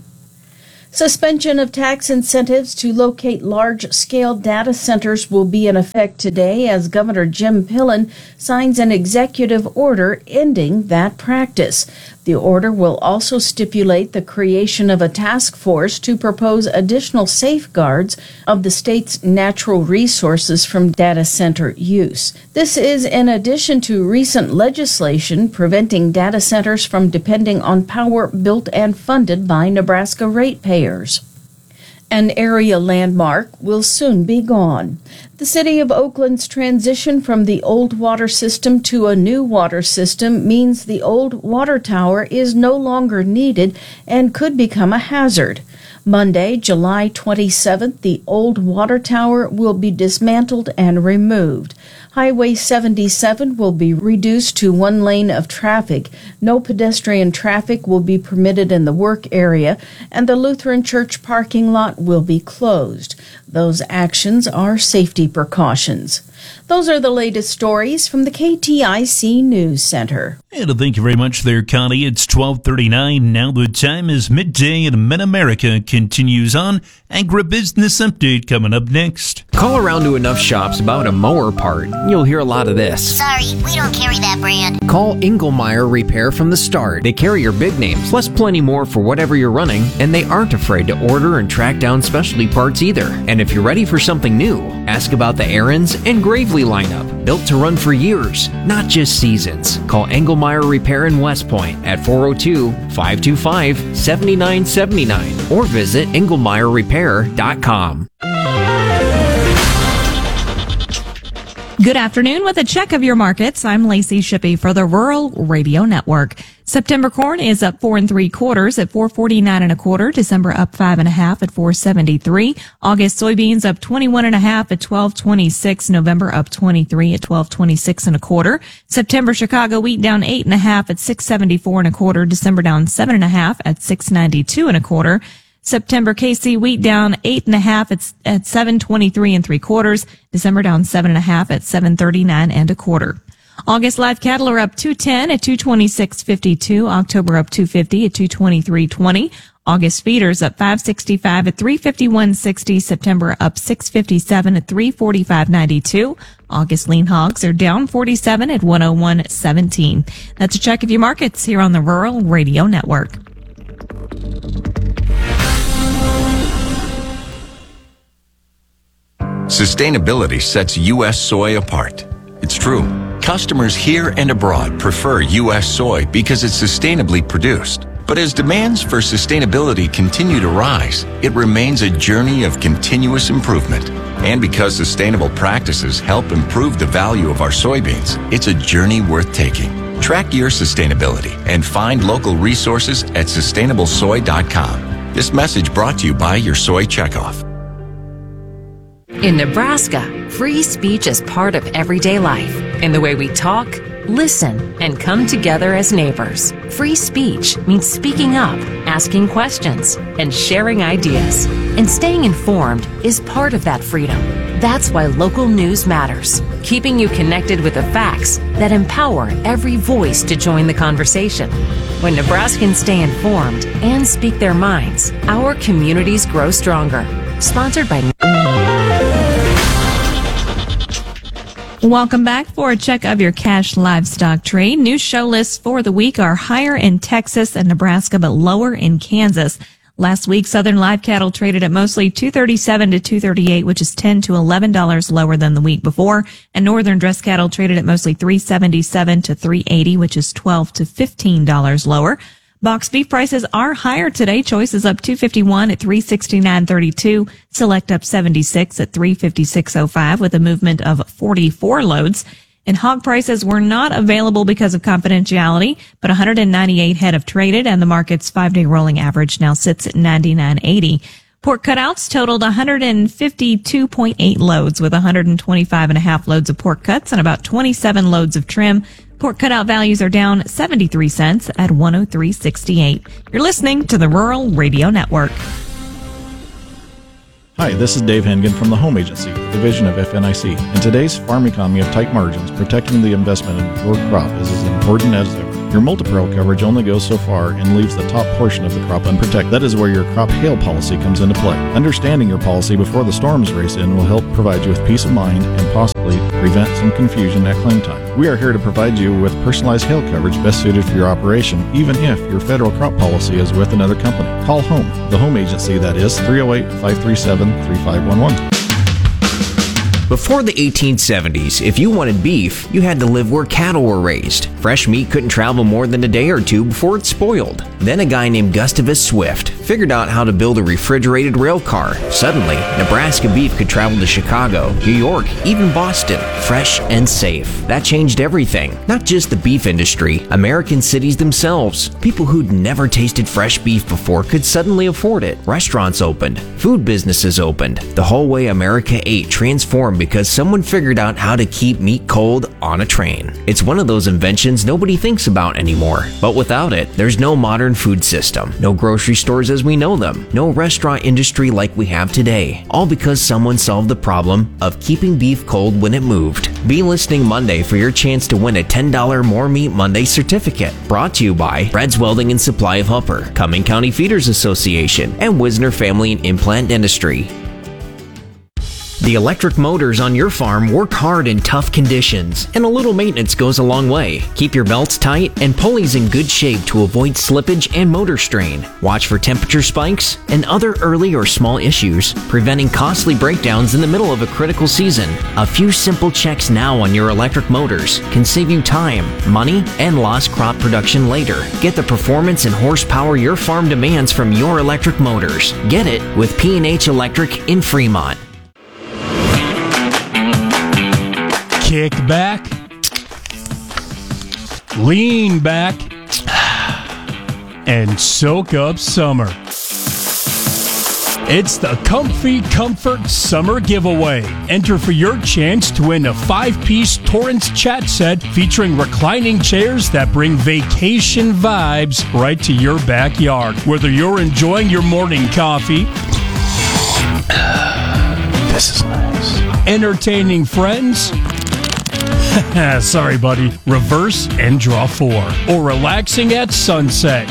Suspension of tax incentives to locate large-scale data centers will be in effect today as Governor Jim Pillen signs an executive order ending that practice. The order will also stipulate the creation of a task force to propose additional safeguards of the state's natural resources from data center use. This is in addition to recent legislation preventing data centers from depending on power built and funded by Nebraska ratepayers. An area landmark will soon be gone. The City of Oakland's transition from the old water system to a new water system means the old water tower is no longer needed and could become a hazard. Monday, July twenty-seventh, the old water tower will be dismantled and removed. Highway seventy-seven will be reduced to one lane of traffic. No pedestrian traffic will be permitted in the work area, and the Lutheran Church parking lot will be closed. Those actions are safety precautions. Those are the latest stories from the K T I C News Center. And thank you very much there, Connie. It's twelve thirty-nine. Now the time is midday and Mid-America continues on. Agribusiness Update coming up next. Call around to enough shops about a mower part. You'll hear a lot of this. Sorry, we don't carry that brand. Call Engelmeyer Repair from the start. They carry your big names, plus plenty more for whatever you're running, and they aren't afraid to order and track down specialty parts either. And if you're ready for something new, ask about the Aaron's and Gravely lineup, built to run for years, not just seasons. Call Engelmeyer Repair in West Point at four oh two, five two five, seven nine seven nine or visit engelmeyer repair dot com. Good afternoon. With a check of your markets, I'm Lacey Shippey for the Rural Radio Network. September corn is up four and three quarters at four forty-nine and a quarter. December up five and a half at four seventy-three. August soybeans up twenty-one and a half at twelve twenty-six. November up twenty-three at twelve twenty-six and a quarter. September Chicago wheat down eight and a half at six seventy-four and a quarter. December down seven and a half at six ninety-two and a quarter. September K C wheat down eight and a half at, at seven twenty-three and three quarters. December down seven and a half at seven thirty-nine and a quarter. August live cattle are up two ten at two twenty-six fifty-two. October up two fifty at two twenty-three twenty. August feeders up five sixty-five at three fifty-one sixty. September up six fifty-seven at three forty-five ninety-two. August lean hogs are down forty-seven at one oh one seventeen. That's a check of your markets here on the Rural Radio Network. Sustainability sets U S soy apart. It's true. Customers here and abroad prefer U S soy because it's sustainably produced. But as demands for sustainability continue to rise, it remains a journey of continuous improvement. And because sustainable practices help improve the value of our soybeans, it's a journey worth taking. Track your sustainability and find local resources at sustainable soy dot com. This message brought to you by your Soy Checkoff. In Nebraska, free speech is part of everyday life in the way we talk, listen, and come together as neighbors. Free speech means speaking up, asking questions, and sharing ideas. And staying informed is part of that freedom. That's why local news matters, keeping you connected with the facts that empower every voice to join the conversation. When Nebraskans stay informed and speak their minds, our communities grow stronger. Sponsored by... Welcome back for a check of your cash livestock trade. New show lists for the week are higher in Texas and Nebraska, but lower in Kansas. Last week, Southern live cattle traded at mostly two thirty-seven to two thirty-eight, which is ten to eleven dollars lower than the week before. And Northern dress cattle traded at mostly three seventy-seven to three eighty, which is twelve to fifteen dollars lower. Box beef prices are higher today. Choice is up two fifty-one at three sixty-nine thirty-two. Select up seventy-six at three fifty-six oh five with a movement of forty-four loads. And hog prices were not available because of confidentiality, but one hundred ninety-eight head have traded, and the market's five-day rolling average now sits at ninety-nine eighty. Pork cutouts totaled one hundred fifty-two point eight loads, with one hundred twenty-five and a half loads of pork cuts and about twenty-seven loads of trim. Pork cutout values are down seventy-three cents at one oh three sixty-eight. You're listening to the Rural Radio Network. Hi, this is Dave Hengen from the Home Agency, division of F N I C. In today's farm economy of tight margins, protecting the investment in your crop is as important as ever. Your multi-peril coverage only goes so far and leaves the top portion of the crop unprotected. That is where your crop hail policy comes into play. Understanding your policy before the storms race in will help provide you with peace of mind and possibly prevent some confusion at claim time. We are here to provide you with personalized hail coverage best suited for your operation, even if your federal crop policy is with another company. Call Home, the Home Agency, that is three oh eight, five three seven, three five one one. Before the eighteen seventies, if you wanted beef, you had to live where cattle were raised. Fresh meat couldn't travel more than a day or two before it spoiled. Then a guy named Gustavus Swift figured out how to build a refrigerated rail car. Suddenly, Nebraska beef could travel to Chicago, New York, even Boston, fresh and safe. That changed everything. Not just the beef industry, American cities themselves. People who'd never tasted fresh beef before could suddenly afford it. Restaurants opened. Food businesses opened. The whole way America ate transformed because someone figured out how to keep meat cold on a train. It's one of those inventions nobody thinks about anymore. But without it, there's no modern food system, no grocery stores as we know them, no restaurant industry like we have today. All because someone solved the problem of keeping beef cold when it moved. Be listening Monday for your chance to win a ten dollars More Meat Monday certificate. Brought to you by Breads Welding and Supply of Upper, Cumming County Feeders Association, and Wisner Family and Implant Dentistry. The electric motors on your farm work hard in tough conditions, and a little maintenance goes a long way. Keep your belts tight and pulleys in good shape to avoid slippage and motor strain. Watch for temperature spikes and other early or small issues, preventing costly breakdowns in the middle of a critical season. A few simple checks now on your electric motors can save you time, money, and lost crop production later. Get the performance and horsepower your farm demands from your electric motors. Get it with P and H Electric in Fremont. Kick back, lean back, and soak up summer. It's the Comfy Comfort Summer Giveaway. Enter for your chance to win a five-piece Torrance chat set featuring reclining chairs that bring vacation vibes right to your backyard. Whether you're enjoying your morning coffee, this is nice, entertaining friends, sorry, buddy. Reverse and draw four. Or relaxing at sunset.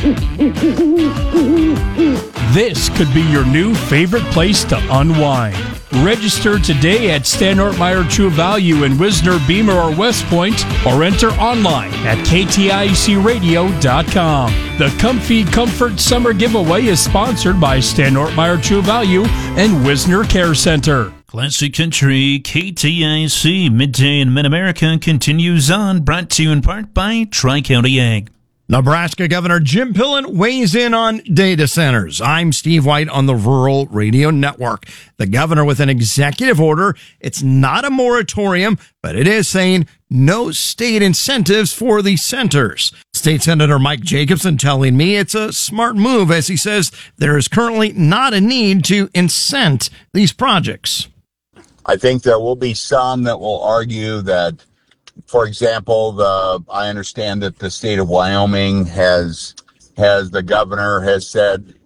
This could be your new favorite place to unwind. Register today at Stan Ortmeyer True Value in Wisner, Beamer, or West Point, or enter online at K T I C radio dot com. The Comfy Comfort Summer Giveaway is sponsored by Stan Ortmeyer True Value and Wisner Care Center. Classic Country, K T I C, Midday in Mid-America continues on, brought to you in part by Tri-County Ag. Nebraska Governor Jim Pillen weighs in on data centers. I'm Steve White on the Rural Radio Network. The governor with an executive order. It's not a moratorium, but it is saying no state incentives for the centers. State Senator Mike Jacobson telling me it's a smart move, as he says there is currently not a need to incent these projects. I think there will be some that will argue that, for example, the I understand that the state of Wyoming has has the governor has said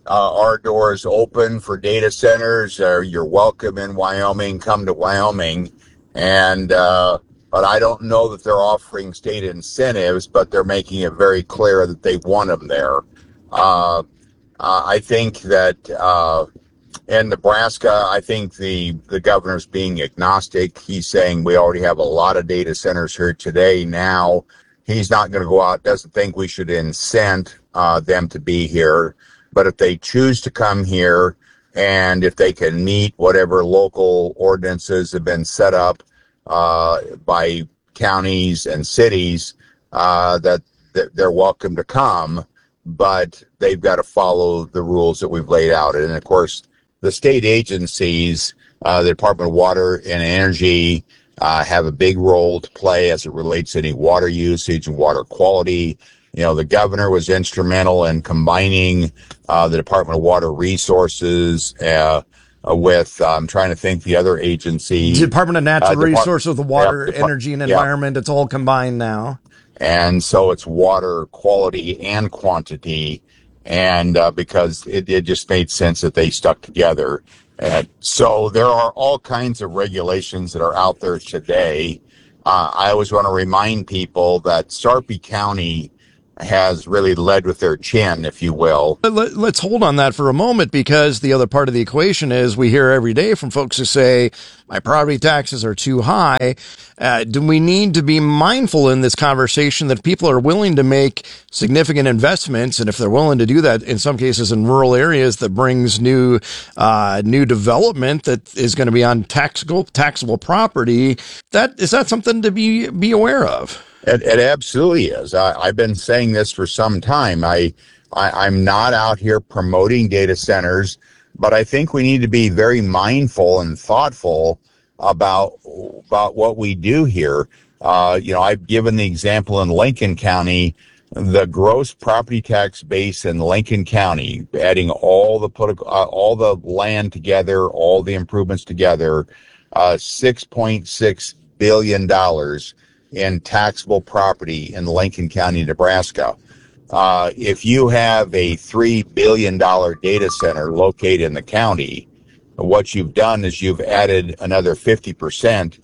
uh, our doors open for data centers. Uh, you're welcome in Wyoming. Come to Wyoming. And, uh, but I don't know that they're offering state incentives, but they're making it very clear that they want them there. Uh, uh, I think that, uh, in Nebraska, I think the, the governor's being agnostic. He's saying we already have a lot of data centers here today. Now he's not going to go out, doesn't think we should incent, uh, them to be here. But if they choose to come here and if they can meet whatever local ordinances have been set up, uh, by counties and cities, uh, that, that they're welcome to come, but they've got to follow the rules that we've laid out. And of course, the state agencies, uh, the Department of Water and Energy, uh, have a big role to play as it relates to any water usage and water quality. You know, the governor was instrumental in combining, uh, the Department of Water Resources, uh, uh with, uh, I'm trying to think the other agency. Department of Natural uh, Depart- Resources, the Water, yeah, Depart- Energy and yeah. Environment. It's all combined now. And so it's water quality and quantity. And uh, because it, it just made sense that they stuck together. And so there are all kinds of regulations that are out there today. Uh, I always want to remind people that Sarpy County has really led with their chin, if you will. Let, let's hold on that for a moment, because the other part of the equation is we hear every day from folks who say, my property taxes are too high. Uh, do we need to be mindful in this conversation that people are willing to make significant investments? And if they're willing to do that, in some cases in rural areas, that brings new, uh, new development that is going to be on taxable, taxable property. That, is that something to be, be aware of? It, it absolutely is. I, I've been saying this for some time. I, I, I'm not out here promoting data centers, but I think we need to be very mindful and thoughtful about about what we do here. Uh, you know, I've given the example in Lincoln County, the gross property tax base in Lincoln County, adding all the political, uh, all the land together, all the improvements together, uh, six point six billion dollars in taxable property in Lincoln County, Nebraska. Uh, if you have a three billion dollars data center located in the county, what you've done is you've added another fifty percent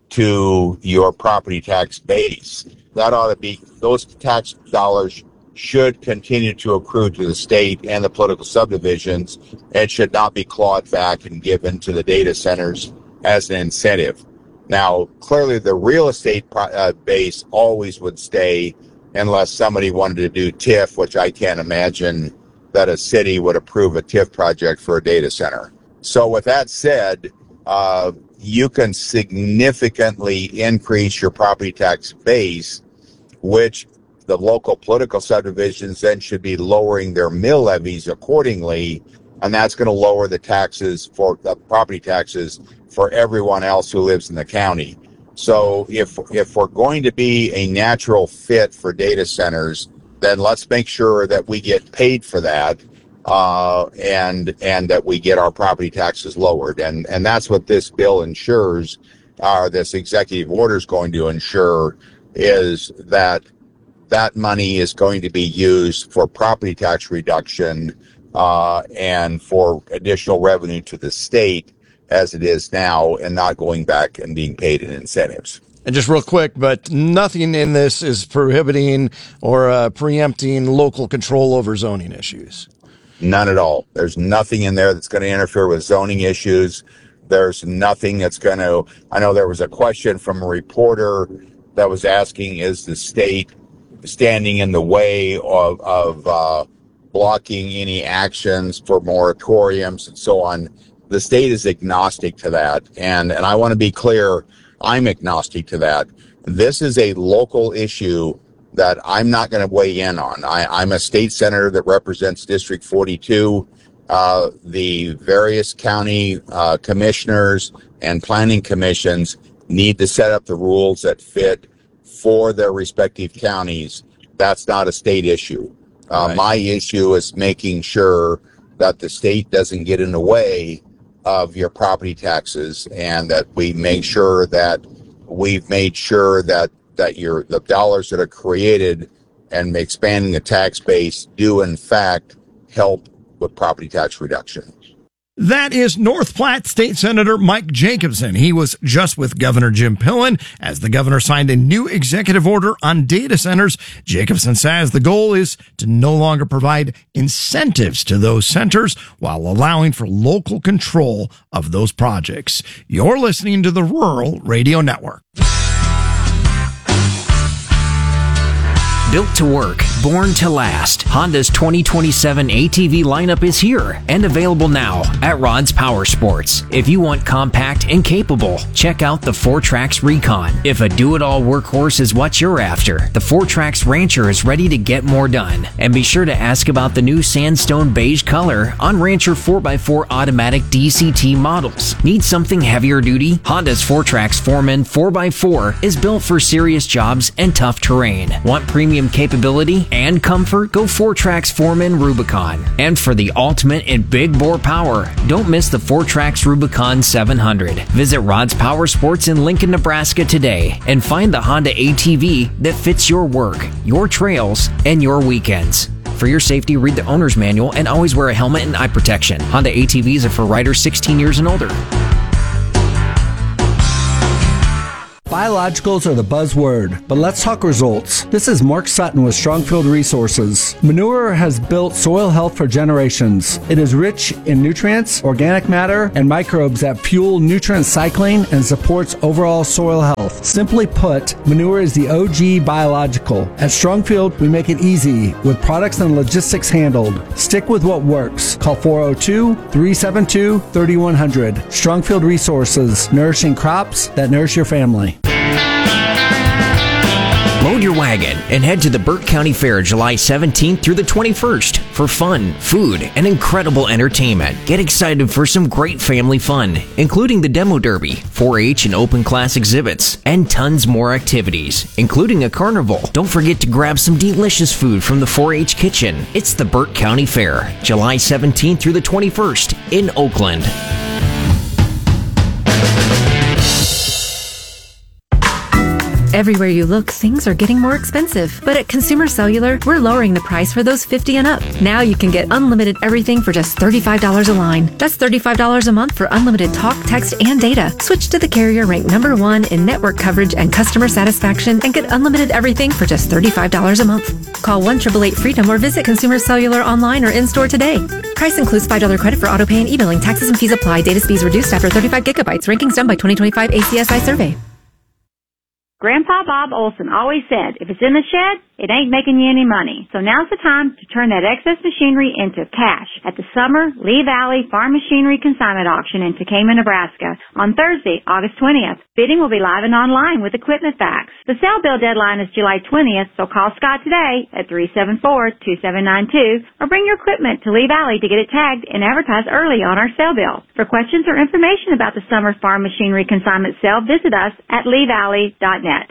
to your property tax base. That ought to be, those tax dollars should continue to accrue to the state and the political subdivisions, and should not be clawed back and given to the data centers as an incentive. Now, clearly the real estate pro- uh, base always would stay unless somebody wanted to do T I F, which I can't imagine that a city would approve a T I F project for a data center. So with that said, uh, you can significantly increase your property tax base, which the local political subdivisions then should be lowering their mill levies accordingly, and that's going to lower the taxes for the property taxes for everyone else who lives in the county. So if if we're going to be a natural fit for data centers, then let's make sure that we get paid for that, uh, and and that we get our property taxes lowered. And and that's what this bill ensures, or this executive order is going to ensure, is that that money is going to be used for property tax reduction, uh, and for additional revenue to the state as it is now, and not going back and being paid in incentives. And just real quick, but nothing in this is prohibiting or uh, preempting local control over zoning issues. None at all. There's nothing in there that's going to interfere with zoning issues. There's nothing that's going to, I know there was a question from a reporter that was asking, is the state standing in the way of, of uh, blocking any actions for moratoriums and so on? The state is agnostic to that. And, and I want to be clear, I'm agnostic to that. This is a local issue that I'm not going to weigh in on. I, I'm a state senator that represents District forty-two. Uh, the various county uh, commissioners and planning commissions need to set up the rules that fit for their respective counties. That's not a state issue. Uh, right. My issue is making sure that the state doesn't get in the way of your property taxes, and that we make sure that we've made sure that that your the dollars that are created and expanding the tax base do in fact help with property tax reductions. That is North Platte State Senator Mike Jacobson. He was just with Governor Jim Pillen as the governor signed a new executive order on data centers. Jacobson says the goal is to no longer provide incentives to those centers while allowing for local control of those projects. You're listening to the Rural Radio Network. Built to work, born to last, Honda's twenty twenty-seven A T V lineup is here and available now at Rod's Power Sports. If you want compact and capable, check out the four Trax Recon. If a do-it-all workhorse is what you're after, the four Trax Rancher is ready to get more done. And be sure to ask about the new sandstone beige color on Rancher four by four automatic D C T models. Need something heavier duty? Honda's four Trax Foreman four by four is built for serious jobs and tough terrain. Want premium capability and comfort? Go four Trax Foreman Rubicon. And for the ultimate in big bore power, don't miss the four Trax Rubicon seven hundred. Visit Rod's Power Sports in Lincoln, Nebraska today and find the Honda A T V that fits your work, your trails, and your weekends. For your safety, read the owner's manual and always wear a helmet and eye protection. Honda A T Vs are for riders sixteen years and older. Biologicals are the buzzword, but let's talk results. This is Mark Sutton with Strongfield Resources. Manure has built soil health for generations. It is rich in nutrients, organic matter, and microbes that fuel nutrient cycling and supports overall soil health. Simply put, manure is the O G biological. At Strongfield, we make it easy with products and logistics handled. Stick with what works. Call four oh two, three seven two, three one zero zero. Strongfield Resources, nourishing crops that nourish your family. Load your wagon and head to the Burt County Fair July seventeenth through the twenty-first for fun, food, and incredible entertainment. Get excited for some great family fun, including the Demo Derby, four H and open class exhibits, and tons more activities, including a carnival. Don't forget to grab some delicious food from the four H kitchen. It's the Burt County Fair, July seventeenth through the twenty-first in Oakland. Everywhere you look, things are getting more expensive. But at Consumer Cellular, we're lowering the price for those fifty and up. Now you can get unlimited everything for just thirty-five dollars a line. That's thirty-five dollars a month for unlimited talk, text, and data. Switch to the carrier ranked number one in network coverage and customer satisfaction and get unlimited everything for just thirty-five dollars a month. Call one eight eight eight FREEDOM or visit Consumer Cellular online or in-store today. Price includes five dollars credit for auto pay and e-billing. Taxes and fees apply. Data speeds reduced after thirty-five gigabytes. Rankings done by twenty twenty-five A C S I survey. Grandpa Bob Olson always said, if it's in the shed, it ain't making you any money. So now's the time to turn that excess machinery into cash at the Summer Lee Valley Farm Machinery Consignment Auction in Tekamah, Nebraska on Thursday, August twentieth. Bidding will be live and online with equipment facts. The sale bill deadline is July twentieth, so call Scott today at three seven four, two seven nine two or bring your equipment to Lee Valley to get it tagged and advertised early on our sale bill. For questions or information about the Summer Farm Machinery Consignment Sale, visit us at lee valley dot net.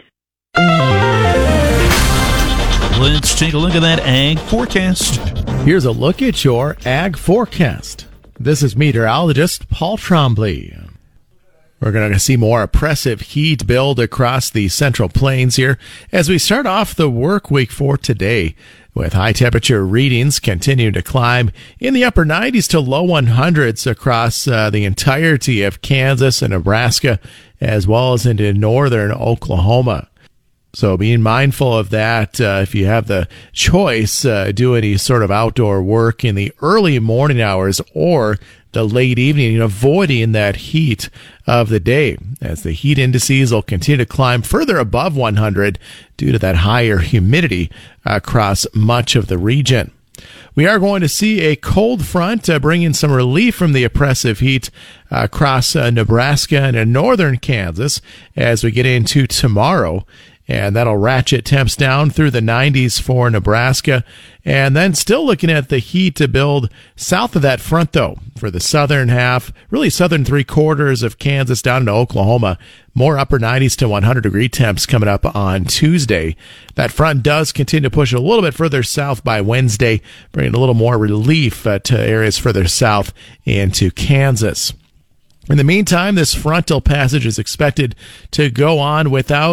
Let's take a look at that ag forecast. Here's a look at your ag forecast. This is meteorologist Paul Trombley. We're going to see more oppressive heat build across the Central Plains here as we start off the work week for today, with high temperature readings continuing to climb in the upper nineties to low hundreds across uh, the entirety of Kansas and Nebraska, as well as into northern Oklahoma. So being mindful of that, uh, if you have the choice, uh, do any sort of outdoor work in the early morning hours or the late evening, avoiding that heat of the day, as the heat indices will continue to climb further above one hundred due to that higher humidity across much of the region. We are going to see a cold front uh, bringing some relief from the oppressive heat uh, across uh, Nebraska and in northern Kansas as we get into tomorrow. And that'll ratchet temps down through the nineties for Nebraska. And then still looking at the heat to build south of that front, though, for the southern half, really southern three quarters of Kansas down into Oklahoma. More upper nineties to one hundred degree temps coming up on Tuesday. That front does continue to push a little bit further south by Wednesday, bringing a little more relief uh, to areas further south into Kansas. In the meantime, this frontal passage is expected to go on without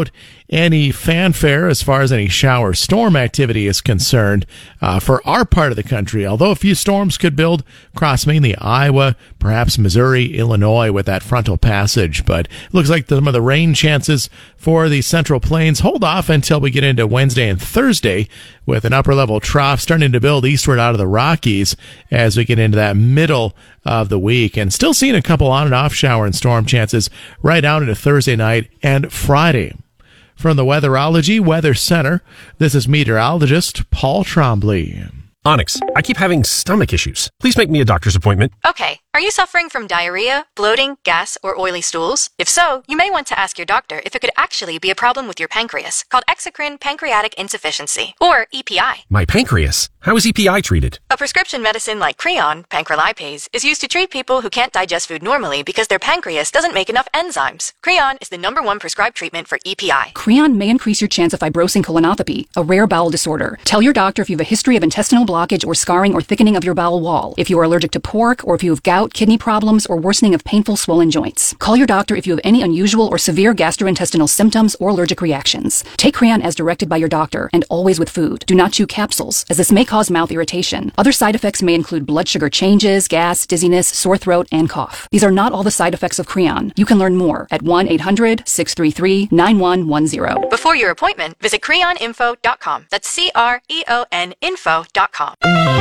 any fanfare as far as any shower storm activity is concerned uh, for our part of the country, although a few storms could build across mainly Iowa, perhaps Missouri, Illinois with that frontal passage. But it looks like some of the rain chances for the Central Plains hold off until we get into Wednesday and Thursday, with an upper level trough starting to build eastward out of the Rockies as we get into that middle of the week, and still seeing a couple on and off shower and storm chances right out into Thursday night and Friday. From the Weatherology Weather Center, this is meteorologist Paul Trombley. Onyx, I keep having stomach issues. Please make me a doctor's appointment. Okay. Are you suffering from diarrhea, bloating, gas, or oily stools? If so, you may want to ask your doctor if it could actually be a problem with your pancreas, called exocrine pancreatic insufficiency, or E P I. My pancreas? How is E P I treated? A prescription medicine like Creon, pancrelipase, is used to treat people who can't digest food normally because their pancreas doesn't make enough enzymes. Creon is the number one prescribed treatment for E P I. Creon may increase your chance of fibrosing colonopathy, a rare bowel disorder. Tell your doctor if you have a history of intestinal blockage or scarring or thickening of your bowel wall, if you are allergic to pork, or if you have gout, kidney problems, or worsening of painful swollen joints. Call your doctor if you have any unusual or severe gastrointestinal symptoms or allergic reactions. Take Creon as directed by your doctor, and always with food. Do not chew capsules, as this may cause mouth irritation. Other side effects may include blood sugar changes, gas, dizziness, sore throat, and cough. These are not all the side effects of Creon. You can learn more at one eight hundred, six three three, nine one one zero. Before your appointment, visit creon info dot com. That's C R E O N info dot com.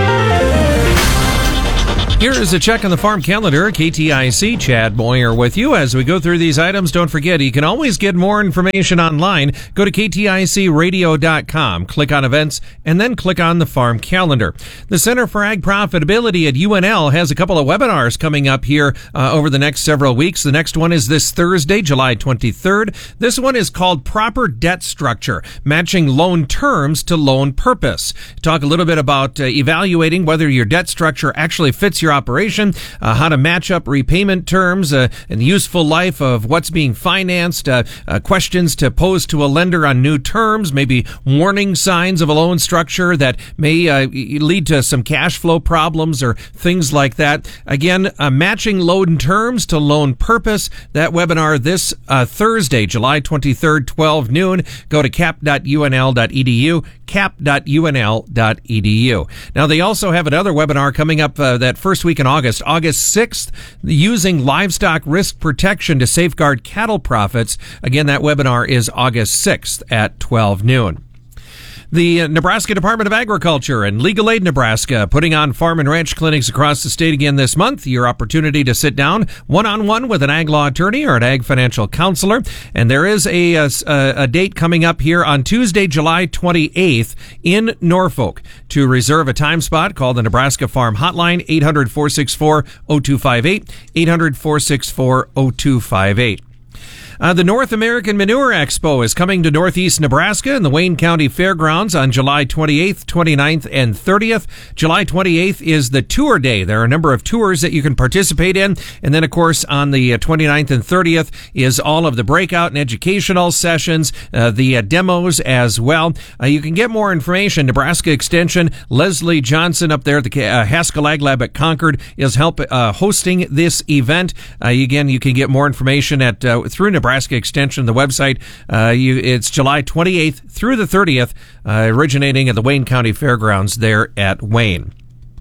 Here is a check on the farm calendar. K T I C, Chad Moyer with you. As we go through these items, don't forget, you can always get more information online. Go to K T I C radio dot com, click on events, and then click on the farm calendar. The Center for Ag Profitability at U N L has a couple of webinars coming up here uh, over the next several weeks. The next one is this Thursday, July twenty-third. This one is called Proper Debt Structure, Matching Loan Terms to Loan Purpose. Talk a little bit about uh, evaluating whether your debt structure actually fits your operation, uh, how to match up repayment terms, uh, and the useful life of what's being financed, uh, uh, questions to pose to a lender on new terms, maybe warning signs of a loan structure that may uh, lead to some cash flow problems or things like that. Again, uh, matching loan terms to loan purpose. That webinar this uh, Thursday, July twenty-third, twelve noon. Go to cap dot U N L dot E D U, cap dot U N L dot E D U. Now, they also have another webinar coming up uh, that first week in August, August sixth, using livestock risk protection to safeguard cattle profits. Again, that webinar is August sixth at twelve noon. The Nebraska Department of Agriculture and Legal Aid Nebraska putting on farm and ranch clinics across the state again this month. Your opportunity to sit down one-on-one with an ag law attorney or an ag financial counselor. And there is a, a, a date coming up here on Tuesday, July twenty-eighth in Norfolk. To reserve a time spot, call the Nebraska Farm Hotline, eight hundred, four six four, zero two five eight, eight hundred, four six four, zero two five eight. Uh, the North American Manure Expo is coming to Northeast Nebraska in the Wayne County Fairgrounds on July twenty-eighth, twenty-ninth, and thirtieth. July twenty-eighth is the tour day. There are a number of tours that you can participate in. And then, of course, on the twenty-ninth and thirtieth is all of the breakout and educational sessions, uh, the uh, demos as well. Uh, you can get more information. Nebraska Extension, Leslie Johnson up there at the uh, Haskell Ag Lab at Concord is help uh, hosting this event. Uh, again, you can get more information at uh, through Nebraska Nebraska Extension, the website. Uh, you, it's July twenty-eighth through the thirtieth, uh, originating at the Wayne County Fairgrounds there at Wayne.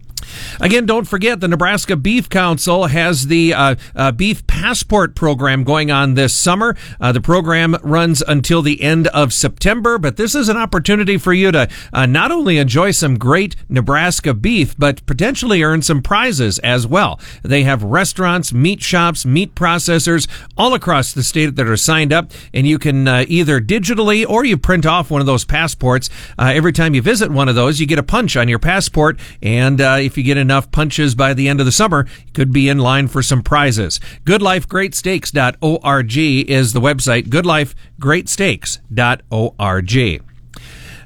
Again, don't forget the Nebraska Beef Council has the uh, uh, Beef Passport program going on this summer. Uh, the program runs until the end of September, but this is an opportunity for you to uh, not only enjoy some great Nebraska beef, but potentially earn some prizes as well. They have restaurants, meat shops, meat processors all across the state that are signed up, and you can uh, either digitally or you print off one of those passports. Uh, every time you visit one of those, you get a punch on your passport, and uh, if you get enough punches by the end of the summer, you could be in line for some prizes. good life great steaks dot org is the website, good life great steaks dot org.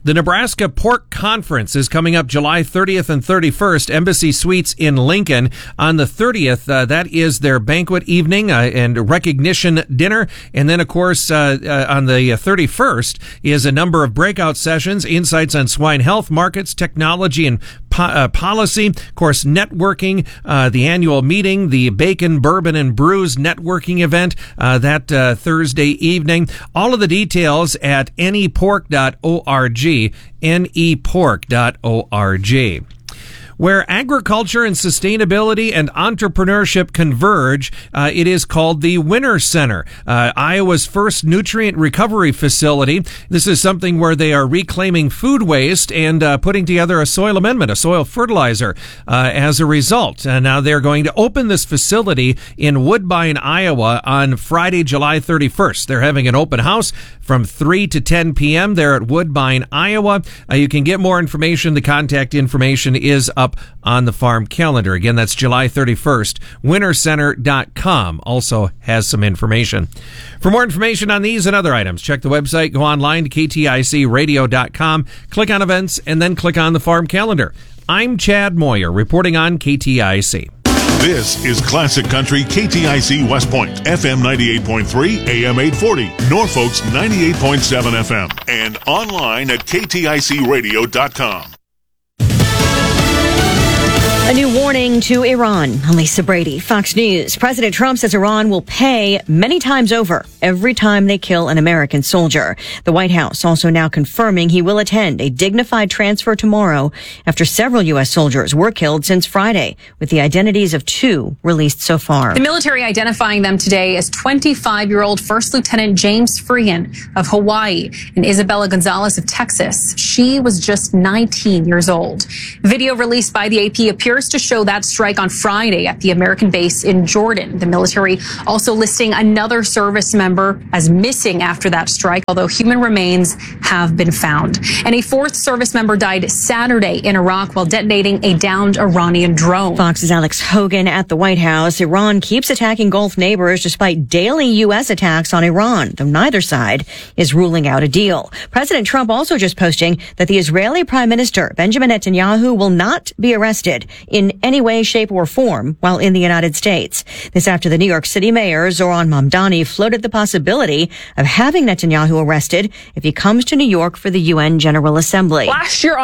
The Nebraska Pork Conference is coming up July thirtieth and thirty-first, Embassy Suites in Lincoln. On the thirtieth, uh, that is their banquet evening uh, and recognition dinner. And then, of course, uh, uh, on the thirty-first is a number of breakout sessions, insights on swine health, markets, technology, and po- uh, policy. Of course, networking, uh, the annual meeting, the Bacon, Bourbon, and Brews networking event uh, that uh, Thursday evening. All of the details at N E pork dot org, N E pork dot org. Where agriculture and sustainability and entrepreneurship converge, uh, it is called the Winter Center, uh, Iowa's first nutrient recovery facility. This is something where they are reclaiming food waste and uh, putting together a soil amendment, a soil fertilizer uh, as a result. And now they're going to open this facility in Woodbine, Iowa on Friday, July thirty-first. They're having an open house from three to ten p.m. there at Woodbine, Iowa. Uh, you can get more information. The contact information is up on the farm calendar. Again, that's July thirty-first. winter center dot com also has some information. For more information on these and other items, check the website, go online to K T I C radio dot com, click on events, and then click on the farm calendar. I'm Chad Moyer, reporting on K T I C. This is Classic Country K T I C West Point, F M ninety-eight point three, A M eight forty, Norfolk's ninety-eight point seven F M, and online at K T I C radio dot com. A new warning to Iran. Lisa Brady, Fox News. President Trump says Iran will pay many times over every time they kill an American soldier. The White House also now confirming he will attend a dignified transfer tomorrow after several U S soldiers were killed since Friday, with the identities of two released so far. The military identifying them today as twenty-five-year-old First Lieutenant James Freehan of Hawaii and Isabella Gonzalez of Texas. She was just nineteen years old. Video released by the A P appears to show that strike on Friday at the American base in Jordan. The military also listing another service member as missing after that strike, although human remains have been found. And a fourth service member died Saturday in Iraq while detonating a downed Iranian drone. Fox's Alex Hogan at the White House. Iran keeps attacking Gulf neighbors despite daily U S attacks on Iran, though neither side is ruling out a deal. President Trump also just posting that the Israeli Prime Minister Benjamin Netanyahu will not be arrested in any way, shape, or form while in the United States. This after the New York City mayor, Zoran Mamdani, floated the possibility of having Netanyahu arrested if he comes to New York for the U N General Assembly. Last year